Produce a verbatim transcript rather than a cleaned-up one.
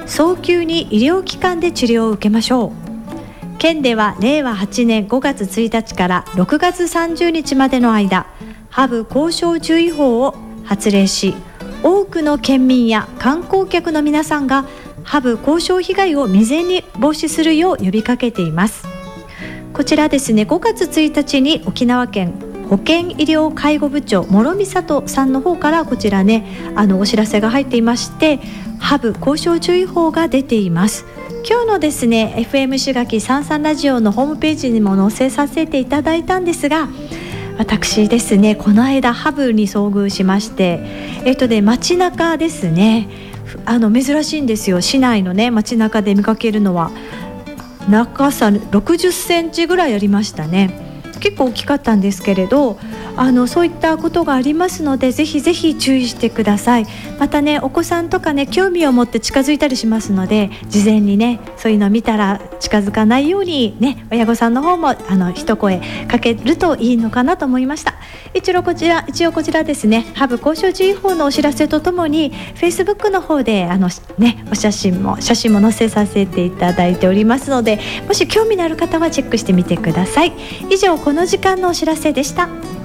早急に医療機関で治療を受けましょう。県ではれいわはちねんごがつついたちからろくがつさんじゅうにちまでの間、ハブ交渉注意報を発令し、多くの県民や観光客の皆さんがハブ交渉被害を未然に防止するよう呼びかけています。こちらですね、ごがつついたちに沖縄県保健医療介護部長諸見里さんの方からこちらね、あのお知らせが入っていまして、ハブ交渉注意報が出ています。今日のですね エフエム 滋賀さんじゅうさんラジオのホームページにも載せさせていただいたんですが、私ですね、この間ハブに遭遇しまして、えっとね街中ですね、あの珍しいんですよ。市内のね街中で見かけるのは長さろくじゅっセンチぐらいありましたね。結構大きかったんですけれど、あのそういったことがありますので、ぜひぜひ注意してください。またね、お子さんとかね興味を持って近づいたりしますので、事前にねそういうのを見たら近づかないようにね、親御さんの方もあの一声かけるといいのかなと思いました。一応こちら一応こちらですね、ハブ交渉注意報のお知らせとともに Facebook の方であの、ね、お写真も写真も載せさせていただいておりますので、もし興味のある方はチェックしてみてください。以上、この時間のお知らせでした。